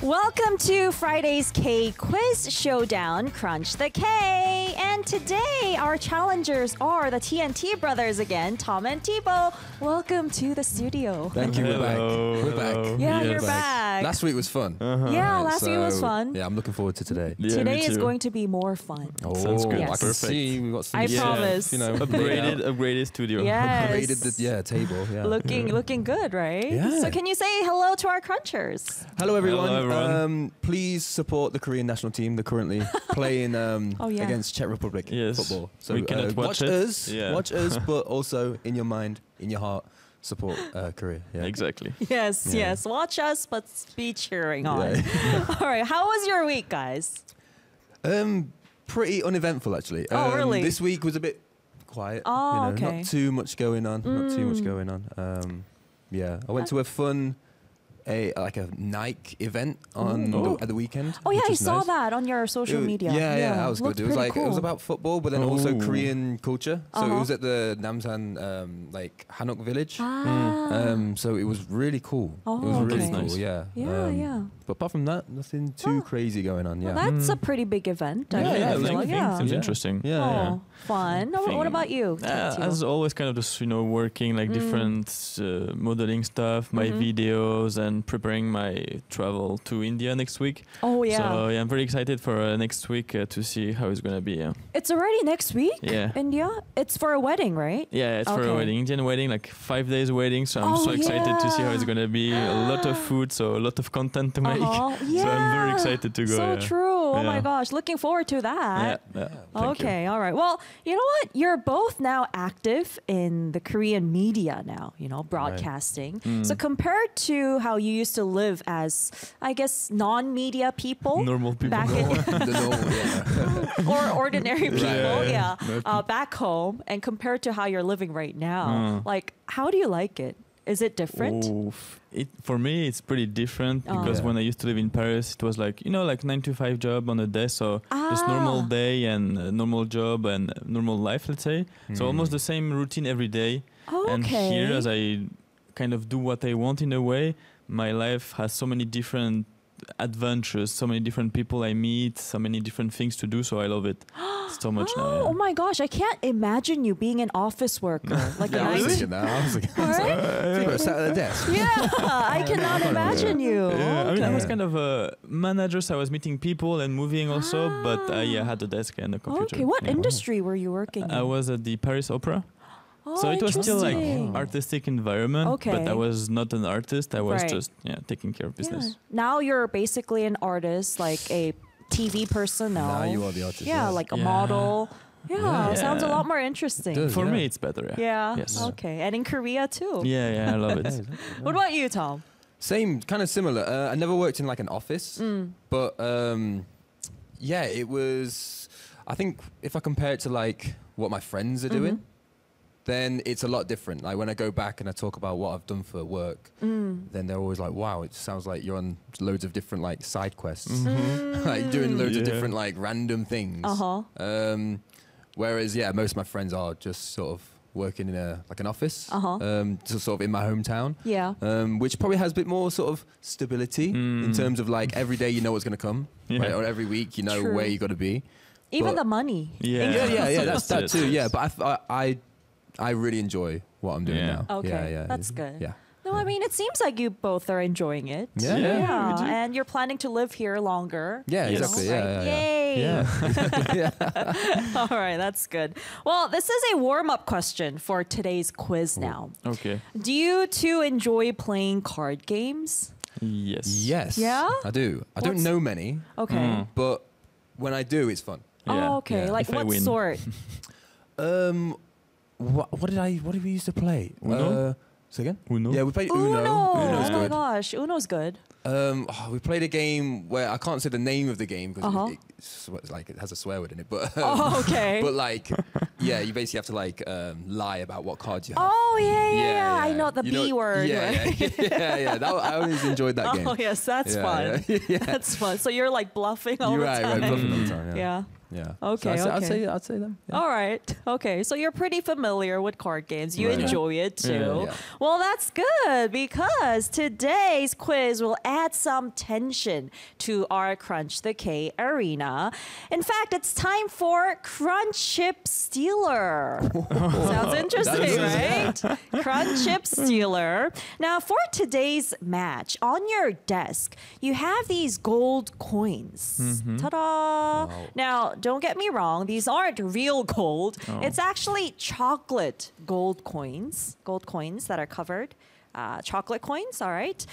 Welcome to Friday's K Quiz Showdown, Crunch the K. And today our challengers are the TNT brothers again, Tom and Thibaut. Welcome to the studio. Thank you. Hello. We're back. Yeah, Yes. you're back. Last week was fun. Yeah, last week was fun. Yeah, I'm looking forward to today. Yeah, Today me is too. going to be more fun. Sounds good. I Yes. can Perfect. see we've got some. I Yeah. promise. You know, Upgraded studio. Yes. upgraded the table. Yeah. Looking good, right? Yeah. So can you say hello to our crunchers? Hello everyone. Hello, everyone. Please support the Korean national team. They're currently playing Oh, yeah. against Czech Republic Yes. football. So We cannot watch it. us. Yeah. Watch us, but also in your mind, in your heart, support Korea. Yeah. Exactly. Yes, Yeah. yes. Watch us, but be cheering on. Yeah. All right. How was your week, guys? Pretty uneventful actually. Oh, really? This week was a bit quiet. Oh, okay. Not too much going on. Not too much going on. Yeah, I went to a fun, a Nike event on at the weekend. Oh yeah, which I was saw nice. that on your social media. Yeah, that was Looked good. It was pretty like it was cool. about football, but then also Oh. Korean culture. So Uh-huh. it was at the Namsan Hanok village. Ah. So it was really cool. Oh, it was really okay. cool. Nice. Yeah. Yeah, yeah. But apart from that, nothing too crazy going on. Yeah. Well, that's a pretty big event. I Yeah, feel yeah, like. like- yeah. Seems Yeah. interesting. yeah. Oh, fun. What Thing. about you? Tio? As always, kind of just working like different modeling stuff, my videos, and preparing my travel to India next week. Oh yeah, So yeah, I'm very excited for next week to see how it's gonna be. it's already next week. Yeah. India. It's for a wedding, right? Yeah, it's for Okay. a wedding, Indian wedding, like 5 days wedding. So I'm Oh, so excited to see how it's yeah. gonna be. A lot of food, so a lot of content to make. Yeah. So I'm very excited to go. So yeah. true. Oh my Yeah. gosh, looking forward to that. Yeah. Thank Okay, all right. Well, you know what? You're both now active in the Korean media now, broadcasting. So compared to how you used to live as, I guess, non-media people Normal people. back in, The normal, yeah. or ordinary people, yeah. back home, and compared to how you're living right now, like, how do you like it? Is it different? For me, it's pretty different because Yeah. when I used to live in Paris, it was like 9 to 5 job on a day, so just Ah. normal day and normal job and normal life, let's say. So almost the same routine every day. Oh, And okay. here, as I kind of do what I want in a way, my life has so many different adventures, so many different people I meet, so many different things to do. So I love it so much now. Oh, Yeah. oh my gosh, I can't imagine you being an office worker. Like Yeah, I was an IT. thinking that. I was like, Right? sat at the desk. Yeah, I cannot imagine you. Yeah, I mean, I was Okay. kind of a manager, so I was meeting people and moving also, but I had a desk and a computer. Okay, what Yeah. industry were you working in? I was at the Paris Opera, Oh, so it was still like interesting. artistic environment, Okay. but I was not an artist. I was Right. just taking care of business. Yeah. Now you're basically an artist, like a TV person now. Now you are the artist. Yeah, like a Yeah. model. Yeah, Yeah. sounds a lot more interesting. Does. For Yeah. me, it's better. Yeah. Yeah. Yes. Okay. And in Korea too. Yeah, I love it. What about you, Tom? Same, kind of similar. I never worked in like an office, but yeah, it was. I think if I compare it to like what my friends are doing, then it's a lot different. Like when I go back and I talk about what I've done for work, then they're always like, "Wow, it sounds like you're on loads of different like side quests, like doing loads of Yeah. different like random things." Whereas, yeah, most of my friends are just sort of working in an office, just sort of in my hometown. Yeah. Which probably has a bit more sort of stability in terms of like every day you know what's going to come, Yeah. right? Or every week you know True. where you got to be. Even But- the money. Yeah. Yeah, that's that That's too. it. Yeah, but I really enjoy what I'm doing Yeah. now. Okay, yeah, that's it's- good. Yeah. No, I mean, it seems like you both are enjoying it. Yeah. Yeah, we do. And you're planning to live here longer. Yeah, Yes. exactly. Right? Yeah, yeah, Yay. Yeah. All right, that's good. Well, this is a warm-up question for today's quiz now. Okay. Do you two enjoy playing card games? Yes. Yes. Yeah? I do. I don't What's- know many, Okay. but when I do, it's fun. Yeah. Oh, okay. Yeah. Like If I what win. sort? What did we used to play? Uno? Say again? Uno? Yeah, we played Uno. Uno's Uno's oh my good. gosh, Uno's good. We played a game where I can't say the name of the game because Uh-huh. it's like it has a swear word in it. But Oh, okay. but like, yeah, you basically have to like lie about what cards you have. Oh yeah. I know the You B word. Yeah, right? yeah. I always enjoyed that game. Oh yes, that's Yeah, fun. yeah. That's fun. So you're like bluffing all You're the right, time. right, bluffing all the time. Yeah. Yeah. Okay, So okay. I'd say them. Yeah. All right. Okay. So you're pretty familiar with card games. You Right. enjoy it too. Yeah. Well, that's good because today's quiz will add some tension to our Crunch the K arena. In fact, it's time for Crunch Chip Stealer. Sounds interesting, right? Crunch Chip Stealer. Now, for today's match, on your desk, you have these gold coins. Ta-da! Wow. Now, don't get me wrong, these aren't real gold. Oh. It's actually chocolate gold coins that are covered. Chocolate coins, all right.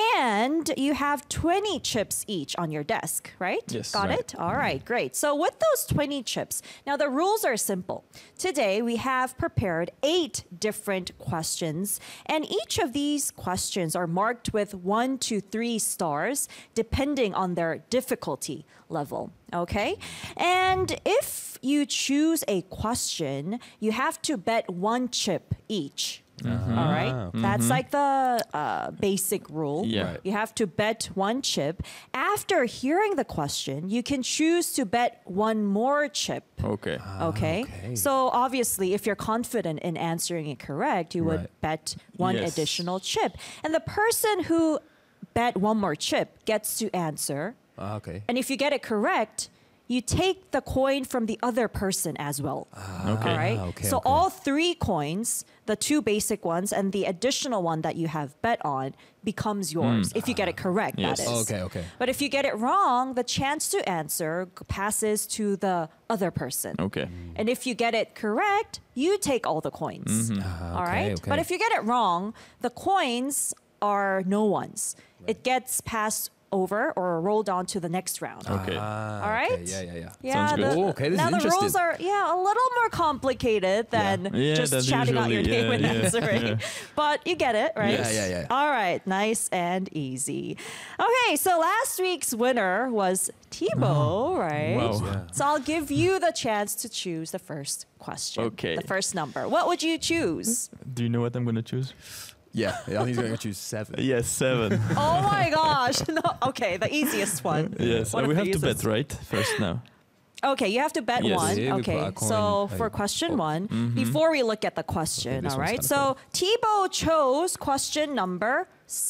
And you have 20 chips each on your desk, right? Yes. Got Right. it? All right, great. So with those 20 chips, now the rules are simple. Today we have prepared 8 different questions, and each of these questions are marked with 1 to 3 stars, depending on their difficulty level, okay? And if you choose a question, you have to bet 1 chip each. All right. That's like the basic rule. Yeah. Right. You have to bet 1 chip. After hearing the question, you can choose to bet 1 more chip. Okay. Okay. okay. So obviously, if you're confident in answering it correct, you would Right. bet 1 Yes. additional chip. And the person who bet 1 more chip gets to answer. Okay. And if you get it correct, you take the coin from the other person as well. Okay. All right. okay, So okay. all 3 coins, the 2 basic ones and the additional one that you have bet on, becomes yours if you get it correct. Yes. That is. Okay. But if you get it wrong, the chance to answer passes to the other person. Okay. And if you get it correct, you take all the coins. All right. okay. But if you get it wrong, the coins are no one's. It gets passed over or rolled on to the next round. Okay. All right? Yeah. Yeah, Sounds good. Oh, okay, this now is the interesting. rules are a little more complicated than Yeah, just that's shouting out your usually- name and yeah, answering. yeah. But you get it, right? Yeah. All right, nice and easy. Okay, so last week's winner was Thibaut, right? Wow. Yeah. So I'll give you the chance to choose the first question. Okay. The first number. What would you choose? Do you know what I'm gonna choose? Yeah. I think he's going to choose 7. Yes, 7. Oh my gosh. No, okay, the easiest one. Yes. One And of we the have to bet, easiest. right? First now. Okay, you have to bet Yes. one. Yeah, we put Okay, our coin, so for like, question oh. one, before we look at the question, this all one's right? kinda So Thibaut chose question number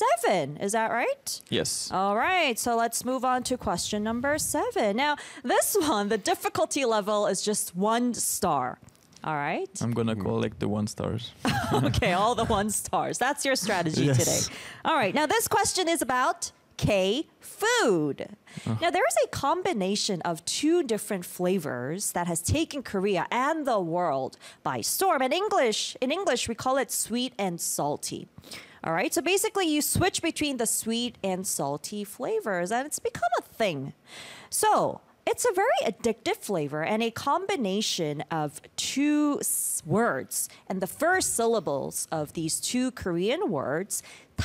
7. Is that right? Yes. All right, so let's move on to question number 7. Now, this one, the difficulty level is just 1 star. All right. I'm gonna collect the 1 stars. Okay, all the 1 stars. That's your strategy Yes. today. All right, now this question is about K food. Now, there is a combination of 2 different flavors that has taken Korea and the world by storm. In English, we call it sweet and salty. All right, so basically you switch between the sweet and salty flavors, and it's become a thing. So it's a very addictive flavor and a combination of 2 words. And the first syllables of these 2 Korean words,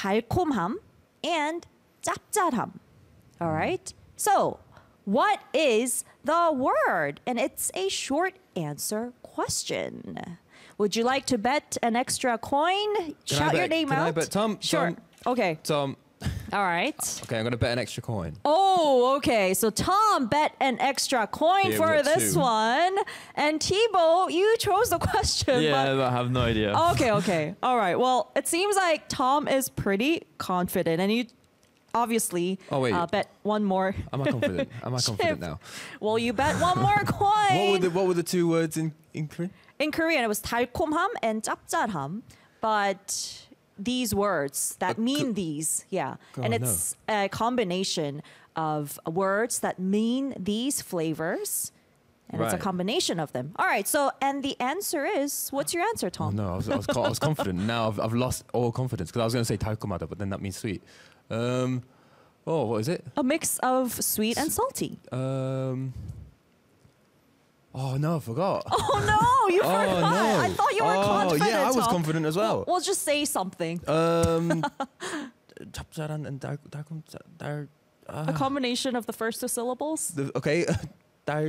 달콤함 and 짭짤함. All right? So, what is the word? And it's a short answer question. Would you like to bet an extra coin? Shout your name Can out. I bet Tom? Sure. Okay. Tom. All right. Okay, I'm going to bet an extra coin. Oh, okay. So Tom bet an extra coin Here, for we've got this 2. one. And Thibaut, you chose the question. Yeah, I have no idea. But okay. All right. Well, it seems like Tom is pretty confident. And you obviously Oh, wait. bet 1 more. Am I confident? Am I confident Chip. now? Well, you bet 1 more coin. What were the 2 words in Korean? In Korean, it was 달콤함 and 짭짤함. But these words that mean these, yeah. God, And it's a combination of words that mean these flavors. And it's a Right. combination of them. All right. So, and the answer is, what's your answer, Oh Tom? no, I was confident. Now I've lost all confidence because I was going to say 달콤하다, but then that means sweet. What is it? A mix of sweet and salty. Oh no, I forgot. Oh no, you forgot. no. I thought you were confident. Yeah, I was Tom. confident as well. We'll just say something. 짭짤한 and 달콤 달. A combination of the first 2 syllables. Okay, 달.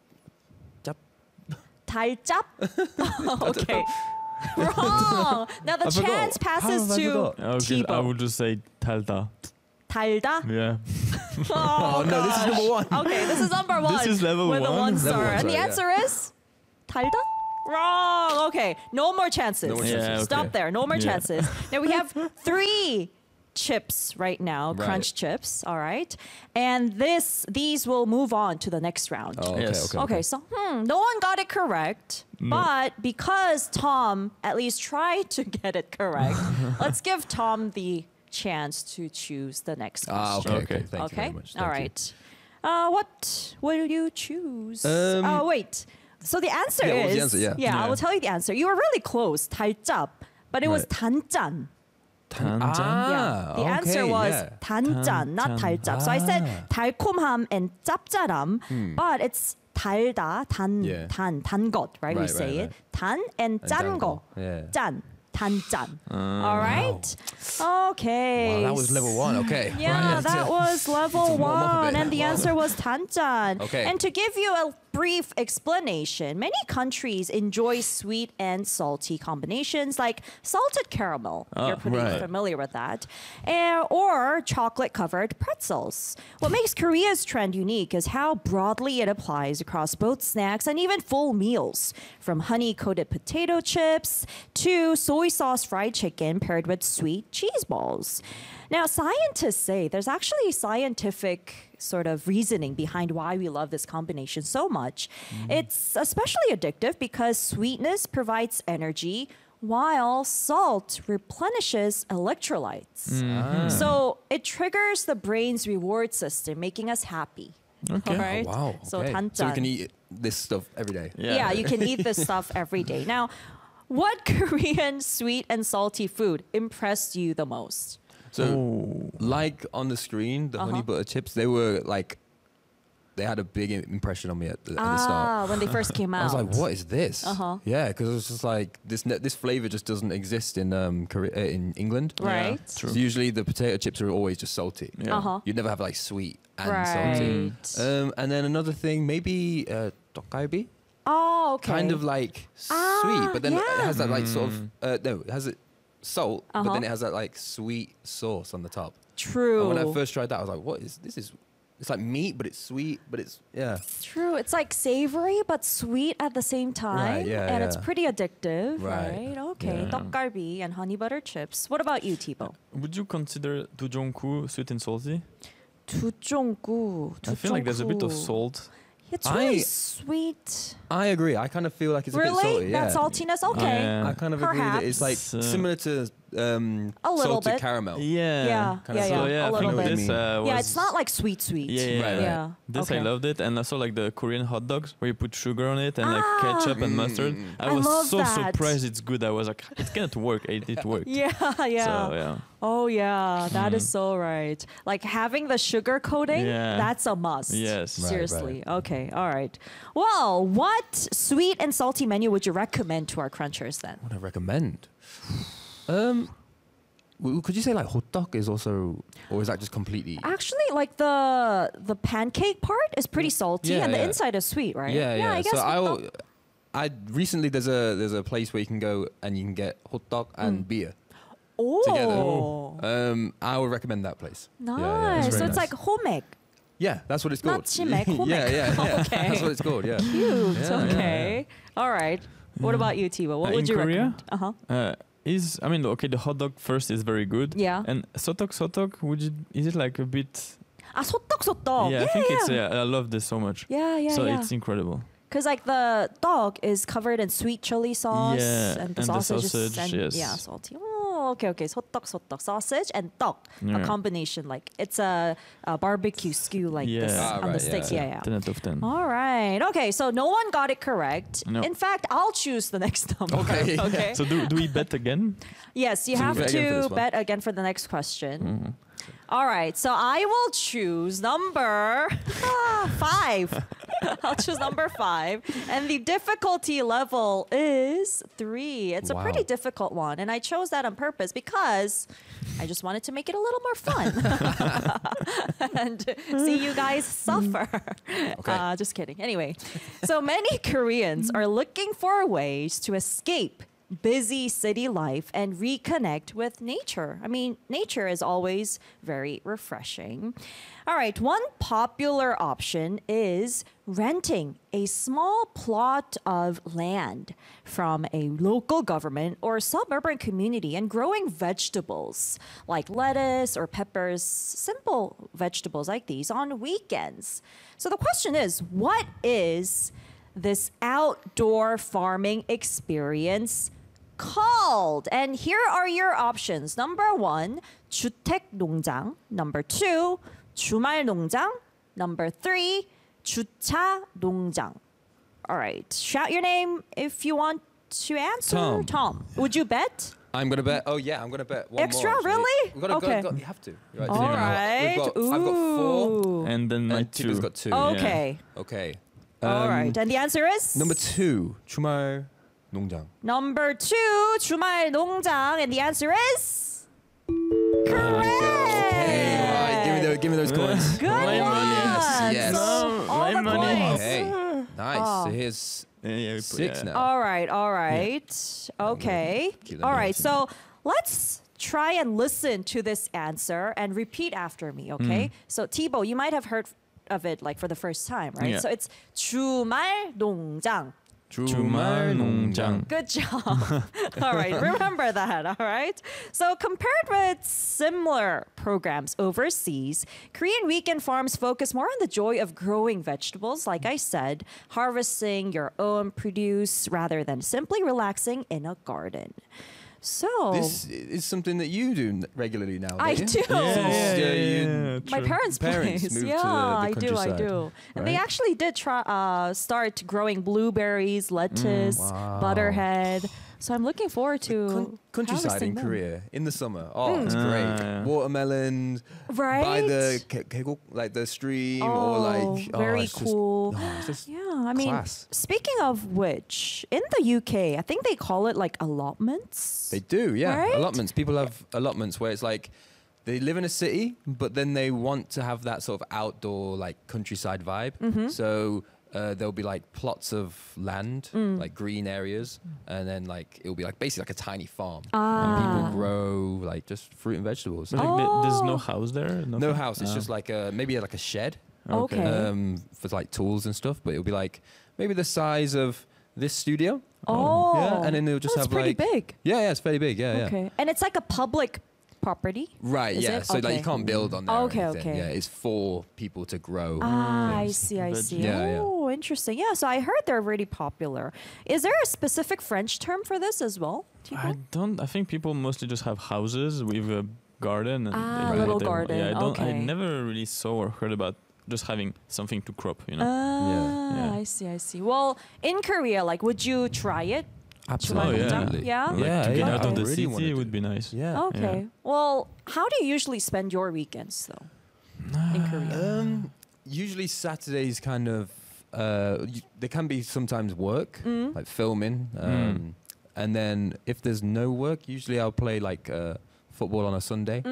달짭? Okay. Wrong. Now the I forgot. chance passes How have I to forgot? Okay, I Thibaut. would just say 달다. 달다? Yeah. Oh, no, this is number one. Okay, this is number one. This is level with a one? one Level star. one, And the sorry, answer is 달다? Wrong. Okay, no more chances. No more chances. Yeah, okay. Stop there. No more Yeah. chances. Now we have 3 chips right now, Right. crunch chips, all right? And these will move on to the next round. Oh, okay, Yes. Okay, so no one got it correct, but because Tom at least tried to get it correct, let's give Tom the chance to choose the next question. Okay. Okay. Thank you very much. All Thank you. right. What will you choose? Um, Wait. So the answer Yeah, what was is the answer? Yeah. I will tell you the answer. You were really close. 달짭, but it was Right. 단짠. 단짠? Yeah. The answer okay, was yeah. 단짠, not 단짠. 달짭. So I said 달콤함 and 짭짤함, but it's 달다, Yeah. 단 것, right? We Right, say right, it. 단 and 짠 거. Yeah. 짠, 단짠. All right? Okay. Wow, that was level 1. Okay. Yeah, Right, that was level to warm up a 1, bit. and the answer was 단짠. Okay. And to give you a brief explanation, many countries enjoy sweet and salty combinations like salted caramel. You're pretty right. familiar with that. Or chocolate-covered pretzels. What makes Korea's trend unique is how broadly it applies across both snacks and even full meals, from honey-coated potato chips to soy sauce fried chicken paired with sweet cheese balls. Now, scientists say there's actually scientific sort of reasoning behind why we love this combination so much. It's especially addictive because sweetness provides energy while salt replenishes electrolytes. So it triggers the brain's reward system, making us happy. Okay. All right? Wow. So okay. 단짠. So we can eat this stuff every day. Yeah, you can eat this stuff every day. Now, what Korean sweet and salty food impressed you the most? So, like on the screen, the honey butter chips, they were like, they had a big impression on me at the start. When they first came I out. was like, "What is this?" Uh-huh. Yeah, because it was just like this flavor just doesn't exist in Korea, in England. Right. True. So usually the potato chips are always just salty. Yeah. Uh-huh. You'd never have like sweet and Right. salty. And then another thing, maybe tteokgalbi, Oh, okay. kind of like sweet, but then it yeah. has that like sort of no, it has it salt, but Uh-huh. then it has that like sweet sauce on the top. True. And when I first tried that, I was like, "What is this? Is it's like meat, but it's sweet, but it's yeah." True. It's like savory but sweet at the same time. Right, yeah, and it's yeah. pretty addictive, right? Right. Okay. Yeah. Tteokgalbi and honey butter chips. What about you, Thibaut? Would you consider dujongku sweet and salty? 두종구. I feel like there's a bit of salt. It's really I- sweet. I agree. I kind of feel like it's a bit Really? salty. Yeah. That saltiness? Okay. Yeah. I kind of agree that it's like Perhaps. similar to A little salted bit. caramel. Yeah. Yeah, Kinda yeah, so, yeah. yeah, a I little think bit. this was Yeah, it's not like sweet. Yeah, yeah, Right, right. Yeah. This okay. I loved it, and also like the Korean hot dogs where you put sugar on it and like ketchup and mustard. I was love so that. surprised it's good. I was like, it can't work. It worked. Yeah, yeah. So yeah. Oh yeah, that is so right. Like having the sugar coating, Yeah. that's a must. Yes. Right, Seriously. Okay. All right. Well, what sweet and salty menu would you recommend to our crunchers then? What I recommend? Could you say like hot dog is also, or is that just completely? Actually, like the pancake part is pretty salty Yeah, and the yeah. inside is sweet, right? Yeah. I guess. So I recently there's a place where you can go and you can get hot dog and beer. oh, I would recommend that place. nice. Yeah, it's So very it's nice. like homek. Yeah, that's what it's Not called. chimek, homek. yeah. Okay. That's what it's called. Yeah. Cute. Yeah, Okay. All right. What about you, Tiwa? What In would you Korea? recommend? Okay, the hot dog first is very good. Yeah. And sotok, is it like a bit? 소떡소떡. Yeah, I think it's. I love this so much. Yeah. So it's incredible. Because like the dog is covered in sweet chili sauce, Yeah, and the and the sausage, is sausage, yes. yeah, salty. Oh, okay. 소떡 sausage and 떡, a Yeah. combination. Like it's a barbecue skew like this Yeah. on the right, sticks. yeah. Yeah. 10 out of 10. All right. Okay. So no one got it correct. No. In fact, I'll choose the next number. Okay. Okay. So do we bet again? Yes, you So we have bet again for to this one. bet again for the next question. All right, so I will choose number 5. I'll choose number 5. And the difficulty level is 3. It's a Wow. pretty difficult one. And I chose that on purpose because I just wanted to make it a little more fun and see you guys suffer. Just kidding. Anyway, so many Koreans are looking for ways to escape busy city life and reconnect with nature. I mean, nature is always very refreshing. All right, one popular option is renting a small plot of land from a local government or suburban community and growing vegetables like lettuce or peppers, simple vegetables like these on weekends. So the question is, what is this outdoor farming experience called? And here are your options. Number 1, 주택 농장. Number 2, 주말 농장. Number 3, 주차 농장. All right. Shout your name if you want to answer. Tom. Would you bet? I'm gonna bet. Oh yeah, I'm gonna bet one Extra, more. Actually. really? We've got to Okay. You have to. Right, All so right. I've got 4. Ooh. And then my And Tiba's two. got 2. Okay. Okay. All right. And the answer is? Number 2, 주말 농장. Number 2, 주말 농장. And the answer is? Okay, right. Give me those coins. Good My one. money. Yes. So, all My the money. points. Okay, nice. Oh. So here's Yeah, 6 now. All right, all right. Okay. keep that All note. right, so let's try and listen to this answer and repeat after me, okay? So Thibaut, you might have heard of it like for the first time, right? Yeah. So it's 주말 농장. 주말 농장. Good job. All right, remember that, all right? So, compared with similar programs overseas, Korean weekend farms focus more on the joy of growing vegetables, like I said, harvesting your own produce rather than simply relaxing in a garden. So, This is something that you do regularly now. I don't you? do. Since, my true. parents' Parents place. moved to Yeah, the I do. countryside, And they right? actually did try start growing blueberries, lettuce, Wow. butterhead. So I'm looking forward to Countryside harvesting in them. Korea in the summer. Oh, it's great. Yeah. Watermelon Right? by the like the stream or like very it's just- cool. it's just Yeah, I mean, class. speaking of which, in the UK, I think they call it like allotments. They do, yeah. Right? Allotments. People have allotments where it's like they live in a city, but then they want to have that sort of outdoor, like countryside vibe. Mm-hmm. So there'll be like plots of land, Mm. like green areas, and then like it'll be like basically like a tiny farm. Ah. And people grow like just fruit and vegetables. But like, there's no Oh. house there? No Nothing? house. It's Ah. just like maybe like a shed Okay. for like tools and stuff. But it'll be like maybe the size of this studio. Oh, Yeah, and then they'll just that's have pretty like big. Yeah, it's fairly big. Yeah, yeah. Okay, and it's like a public property. Right, Is yeah. it? So like Okay. you can't build on there. or Okay, anything. okay. Yeah, it's for people to grow. Ah, I things. see, I Veg- see. Yeah, yeah. Oh, interesting. Yeah, so I heard they're really popular. Is there a specific French term for this as well? I don't. I think people mostly just have houses with a garden. And Ah, they- little they- garden, Yeah, I okay. never really saw or heard about just having something to crop. You know. Ah, Yeah. I see, I see. Well, in Korea, like, would you try it? Absolutely. Absolutely. Yeah? Like Yeah, to get yeah. out of I the really wanna city do would be nice. Yeah. Okay. Well, how do you usually spend your weekends, though, in Korea? Usually Saturdays kind of they can be sometimes work, Mm. like filming. And then if there's no work, usually I'll play like football on a Sunday.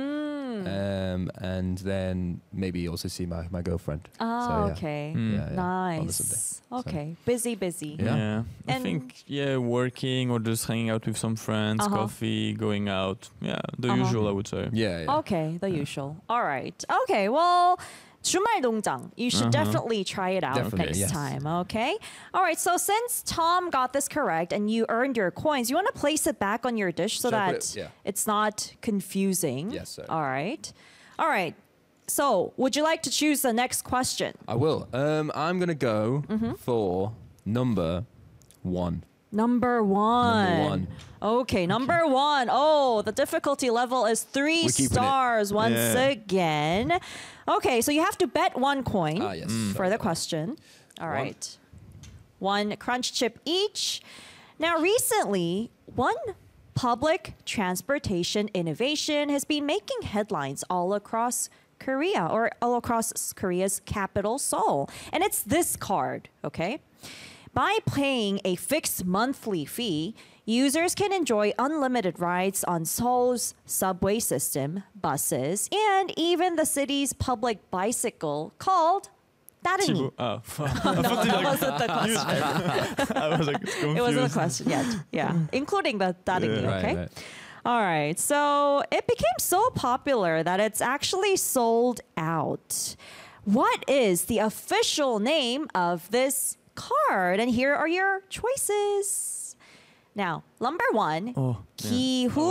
And then maybe also see my girlfriend. Ah, So, yeah. okay. Mm. Yeah, yeah, on the Sunday. Nice. Okay. Busy. Yeah. I And- think working or just hanging out with some friends, Uh-huh. coffee, going out. Yeah, the Uh-huh. usual I would say. Yeah, yeah. Okay, the usual. All right. Okay, well, 주말 농장. You should Uh-huh. definitely try it out Definitely, next yes. time, okay? All right, so since Tom got this correct and you earned your coins, you want to place it back on your dish so Should I that put it- yeah. it's not confusing. Yes, sir. All right. All right. So, would you like to choose the next question? I will. I'm gonna go for number 1. Number one. Number one. Okay, number one. Oh, the difficulty level is 3 We're keeping it. stars once Yeah. again. Okay, so you have to bet 1 coin Ah, yes. for the question. All One. right. 1 crunch chip each. Now, recently, one public transportation innovation has been making headlines all across Korea or all across Korea's capital, Seoul. And it's this card, okay? By paying a fixed monthly fee, users can enjoy unlimited rides on Seoul's subway system, buses, and even the city's public bicycle called 따릉이. Thibaut. Oh. No, that wasn't the question. I was like confused. It wasn't a question yet. Yeah, including the 따릉이. Yeah. Okay. Right. All right. So it became so popular that it's actually sold out. What is the official name of this card? And here are your choices. Now, number one, Oh, yeah. 기후